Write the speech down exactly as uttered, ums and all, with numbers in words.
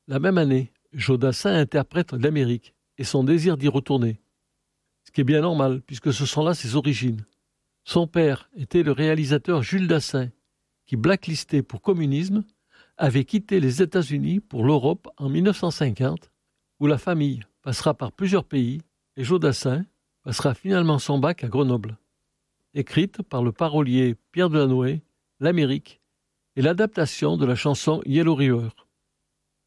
La même année, Jodassin interprète l'Amérique et son désir d'y retourner. Ce qui est bien normal, puisque ce sont là ses origines. Son père était le réalisateur Jules Dassin, qui, blacklisté pour communisme, avait quitté les États-Unis pour l'Europe en dix-neuf cent cinquante, où la famille passera par plusieurs pays et Jodassin passera finalement son bac à Grenoble. Écrite par le parolier Pierre Delanoë, l'Amérique est l'adaptation de la chanson Yellow River.